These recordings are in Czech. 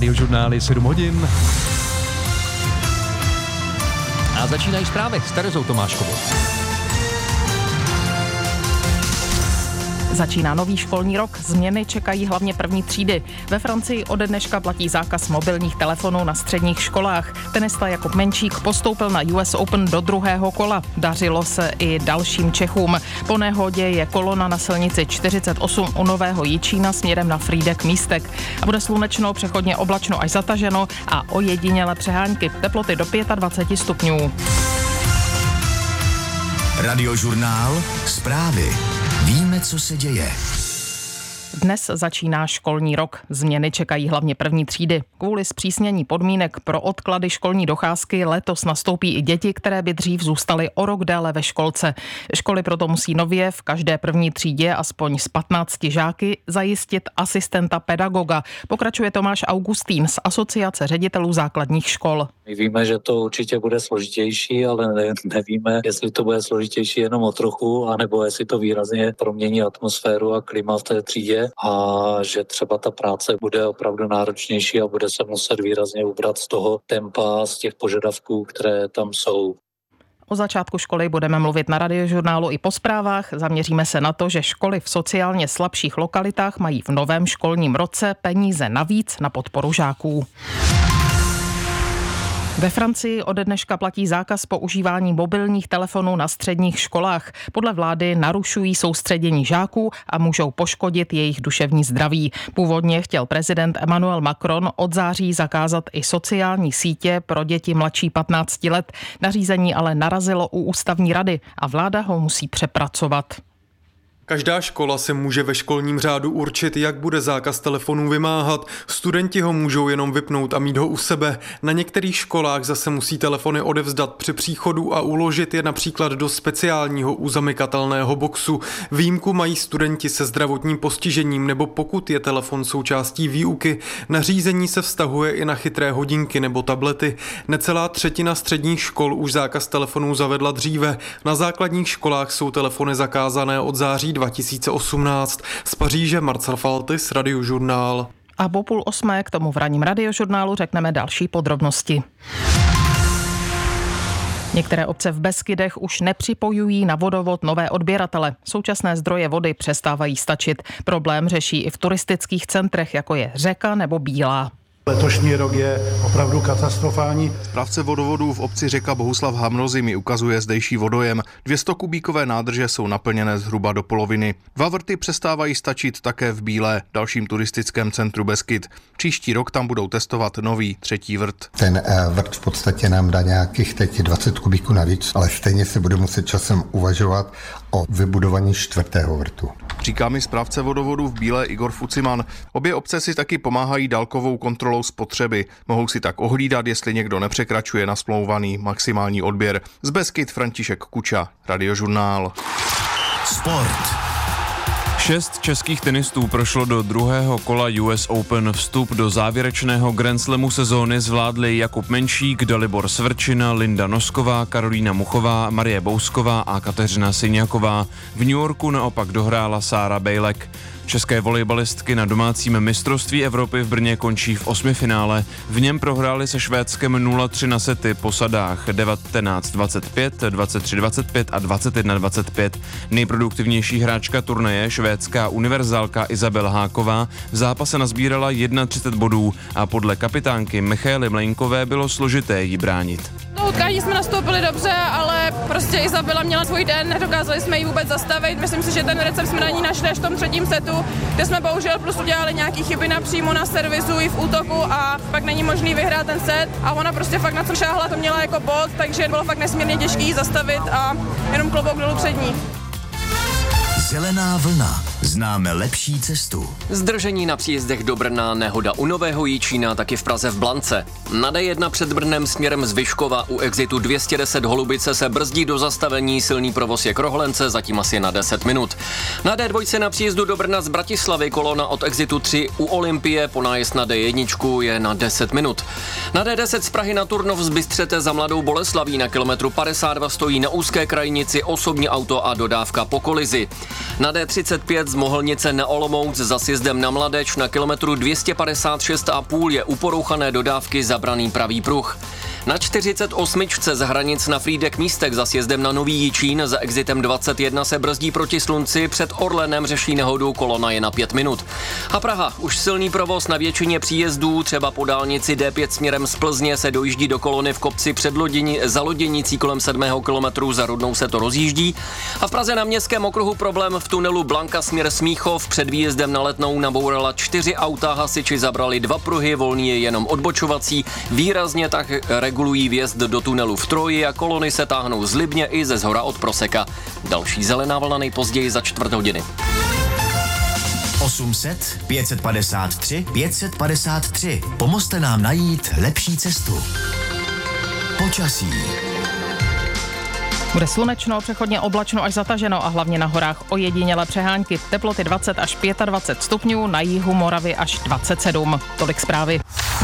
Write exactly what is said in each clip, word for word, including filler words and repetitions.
Radiožurnály sedm hodin. A začínají zprávy s Terezou Tomáškovou. Začíná nový školní rok, změny čekají hlavně první třídy. Ve Francii ode dneška platí zákaz mobilních telefonů na středních školách. Tenista Jakub Menčík postoupil na U S Open do druhého kola. Dařilo se i dalším Čechům. Po nehodě je kolona na silnici čtyřicet osm u Nového Jičína směrem na Frýdek-Místek. A bude slunečno, přechodně oblačno až zataženo a ojedinělé přehánky. Teploty do dvacet pět stupňů. Radiožurnál, zprávy. Víme, co se děje. Dnes začíná školní rok. Změny čekají hlavně první třídy. Kvůli zpřísnění podmínek pro odklady školní docházky letos nastoupí i děti, které by dřív zůstaly o rok déle ve školce. Školy proto musí nově v každé první třídě aspoň z patnácti žáky zajistit asistenta pedagoga. Pokračuje Tomáš Augustín z Asociace ředitelů základních škol. My víme, že to určitě bude složitější, ale ne, nevíme, jestli to bude složitější jenom o trochu, anebo jestli to výrazně promění atmosféru a klima v té třídě a že třeba ta práce bude opravdu náročnější a bude se muset výrazně ubrat z toho tempa, z těch požadavků, které tam jsou. O začátku školy budeme mluvit na Radiožurnálu i po zprávách. Zaměříme se na to, že školy v sociálně slabších lokalitách mají v novém školním roce peníze navíc na podporu žáků. Ve Francii ode dneška platí zákaz používání mobilních telefonů na středních školách. Podle vlády narušují soustředění žáků a můžou poškodit jejich duševní zdraví. Původně chtěl prezident Emmanuel Macron od září zakázat i sociální sítě pro děti mladší patnácti let. Nařízení ale narazilo u ústavní rady a vláda ho musí přepracovat. Každá škola se může ve školním řádu určit, jak bude zákaz telefonů vymáhat. Studenti ho můžou jenom vypnout a mít ho u sebe. Na některých školách zase musí telefony odevzdat při příchodu a uložit je například do speciálního uzamykatelného boxu. Výjimku mají studenti se zdravotním postižením nebo pokud je telefon součástí výuky. Nařízení se vztahuje i na chytré hodinky nebo tablety. Necelá třetina středních škol už zákaz telefonů zavedla dříve. Na základních školách jsou telefony zakázané od září dva tisíce osmnáct. Z Paříže Marcel Faltis, Radiožurnál. A po půl osmé k tomu v ranním Radiožurnálu řekneme další podrobnosti. Některé obce v Beskydech už nepřipojují na vodovod nové odběratele. Současné zdroje vody přestávají stačit. Problém řeší i v turistických centrech, jako je Řeka nebo Bílá. Letošní rok je opravdu katastrofální. Správce vodovodů v obci Řeka Bohuslav Hamrozy mi ukazuje zdejší vodojem. dvě stě kubíkové nádrže jsou naplněné zhruba do poloviny. Dva vrty přestávají stačit také v Bílé, dalším turistickém centru Beskyd. Příští rok tam budou testovat nový třetí vrt. Ten vrt v podstatě nám dá nějakých teď dvacet kubíků navíc, ale stejně se bude muset časem uvažovat o vybudování čtvrtého vrtu. Říká mi správce vodovodů v Bílé Igor Fuciman. Obě obce si taky pomáhají dálkovou kontrolou spotřeby. Mohou si tak ohlídat, jestli někdo nepřekračuje nasmlouvaný maximální odběr. Z Beskyd František Kuča, Radiožurnál. Sport. Šest českých tenistů prošlo do druhého kola U S Open. Vstup do závěrečného Grand Slamu sezóny zvládli Jakub Menšík, Dalibor Svrčina, Linda Nosková, Karolína Muchová, Marie Bousková a Kateřina Syňáková. V New Yorku naopak dohrála Sára Bejlek. České volejbalistky na domácím mistrovství Evropy v Brně končí v osmifinále. V něm prohráli se Švédskem nula tři na sety po sadách devatenáct dvacet pět, dvacet tři dvacet pět a dvacet jedna dvacet pět. Nejproduktivnější hráčka turnaje, švédská univerzálka Izabel Háková, v zápase nazbírala třicet jedna bodů a podle kapitánky Michaely Mlejnkové bylo složité jí bránit. No, utkání jsme nastoupili dobře, ale prostě Izabela měla svůj den, nedokázali jsme ji vůbec zastavit. Myslím si, že ten recept jsme na ní našli až v tom třetím setu, kde jsme bohužel prostě udělali nějaký chyby napřímo na servisu i v útoku a pak není možný vyhrát ten set a ona prostě fakt na co šáhla, to měla jako bod, takže bylo fakt nesmírně těžký ji zastavit a jenom klobouk dolů před ní. Zelená vlna. Známe lepší cestu. Zdržení na příjezdech do Brna, nehoda u Nového Jičína, taky v Praze v Blance. Na D jedna před Brnem směrem z Vyškova u exitu dvě stě deset Holubice se brzdí do zastavení, silný provoz je k Rohlence, zatím asi na deset minut. Na D dva na příjezdu do Brna z Bratislavy kolona od exitu tři u Olympie, po nájezd na D jedna je na deset minut. Na D deset z Prahy na Turnov z Bystřete za Mladou Boleslaví na kilometru padesát dva stojí na úzké krajnici osobní auto a dodávka po kolizi. Na D třicet pět z Mohelnice na Olomouc za sjezdem na Mladeč na kilometru dvě stě padesát šest a půl je u porouchané dodávky zabraný pravý pruh. Na čtyřicet osm z hranic na Frýdek místek za sjezdem na Nový Jičín za exitem dvacet jedna se brzdí proti Slunci, před Orlenem řeší nehodu, kolona je na pět minut. A Praha, už silný provoz na většině příjezdů, třeba po dálnici D pět směrem z Plzně se dojíždí do kolony v kopci před Loděni, za Loděnicí kolem sedmého kilometru, za Rudnou se to rozjíždí. A v Praze na Městském okruhu problém v tunelu Blanka směr Smíchov, před výjezdem na Letnou nabourala čtyři auta, hasiči zabrali dva pruhy, volný je jenom odbočovací, výrazně tak regulují vjezd do tunelu v Troji a kolony se táhnou z Libně i ze zhora od Proseka. Další zelená vlna nejpozději za čtvrt hodiny. osm set, pět set padesát tři, pět set padesát tři. Pomozte nám najít lepší cestu. Počasí. Bude slunečno, přechodně oblačno až zataženo a hlavně na horách ojedinělé přehánky. Teploty dvacet až dvacet pět stupňů, na jihu Moravy až dvacet sedm. Tolik zprávy.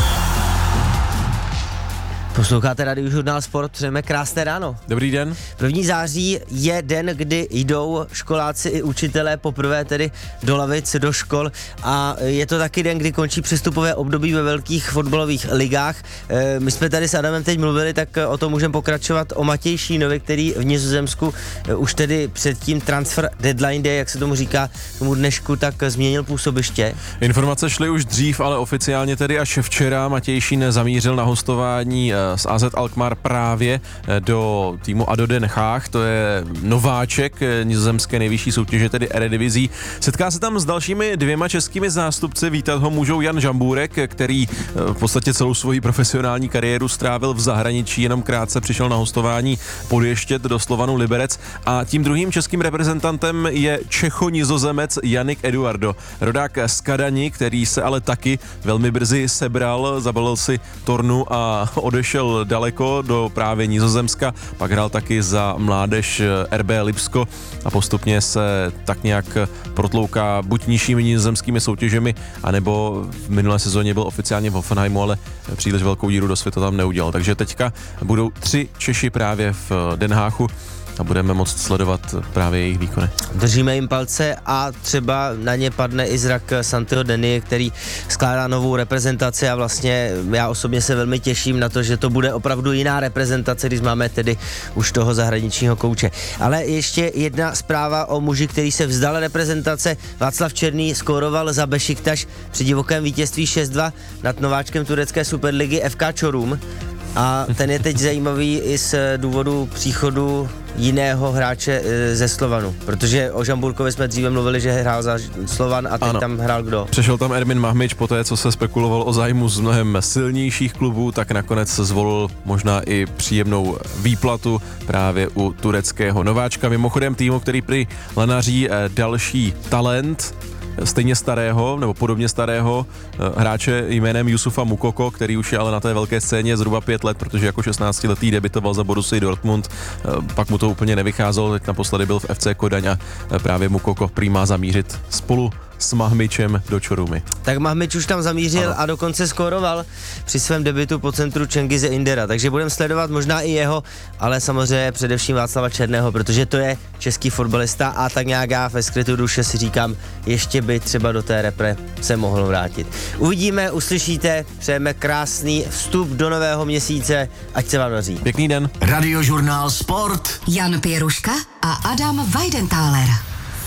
Posloucháte Radiožurnál Sport, přejeme krásné ráno. Dobrý den. prvního září je den, kdy jdou školáci i učitelé poprvé tedy do lavic, do škol a je to taky den, kdy končí přestupové období ve velkých fotbalových ligách. My jsme tady s Adamem teď mluvili, tak o tom můžeme pokračovat o Matěji Šínovi, který v Nizozemsku už tedy před tím transfer deadline day, jak se tomu říká, tomu dnešku, tak změnil působiště. Informace šly už dřív, ale oficiálně tedy až včera. Matěj Šín zamířil na hostování z A Z Alkmaar právě do týmu Ado Den Haag, to je nováček nizozemské nejvyšší soutěže, tedy Eredivizí. Setká se tam s dalšími dvěma českými zástupci, vítat ho můžou Jan Žambůrek, který v podstatě celou svoji profesionální kariéru strávil v zahraničí, jenom krátce přišel na hostování podještět do Slovanu Liberec, a tím druhým českým reprezentantem je Čecho-nizozemec Jannik Eduardo, rodák z Kadani, který se ale taky velmi brzy sebral, zabalil si tornu a odešel daleko do právě Nizozemska, pak hrál taky za mládež R B Lipsko a postupně se tak nějak protlouká buď nižšími nizozemskými soutěžemi, anebo v minulé sezóně byl oficiálně v Hoffenheimu, ale příliš velkou díru do světa tam neudělal. Takže teďka budou tři Češi právě v Den Haagu a budeme moct sledovat právě jejich výkony. Držíme jim palce a třeba na ně padne i zrak Santiho Denie, který skládá novou reprezentaci a vlastně já osobně se velmi těším na to, že to bude opravdu jiná reprezentace, když máme tedy už toho zahraničního kouče. Ale ještě jedna zpráva o muži, který se vzdal reprezentace. Václav Černý skóroval za Bešiktaš při divokém vítězství šest dva nad nováčkem turecké superligy F K Çorum. A ten je teď zajímavý i z důvodu příchodu jiného hráče ze Slovanu, protože o Žamburkovi jsme dříve mluvili, že hrál za Slovan a teď ano. Tam hrál kdo? Přešel tam Ermin Mahmič, poté co se spekuloval o zájmu z mnohem silnějších klubů, tak nakonec zvolil možná i příjemnou výplatu právě u tureckého nováčka. Mimochodem týmu, který prý lanaří další talent, stejně starého, nebo podobně starého hráče jménem Yusufa Mukoko, který už je ale na té velké scéně zhruba pět let, protože jako šestnáctiletý debitoval za Borussii Dortmund, pak mu to úplně nevycházelo, teď naposledy byl v F C Kodaň a právě Mukoko prý má zamířit spolu s Mahmičem do Čorumy. Tak Mahmič už tam zamířil ano. A dokonce skóroval při svém debutu po centru Cengize Indera, takže budeme sledovat možná i jeho, ale samozřejmě především Václava Černého, protože to je český fotbalista a tak nějak já ve skrytu duše si říkám, ještě by třeba do té repre se mohl vrátit. Uvidíme, uslyšíte, přejeme krásný vstup do nového měsíce, ať se vám daří. Pěkný den. Radiožurnál Sport. Jan Pěruška a Adam Weidenthaler.